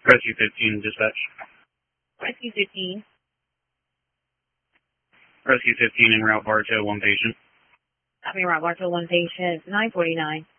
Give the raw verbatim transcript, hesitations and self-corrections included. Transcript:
Rescue fifteen, dispatch. Rescue fifteen. Rescue fifteen en route Bartow, one patient. Copy, route Bartow, one patient, nine forty-nine.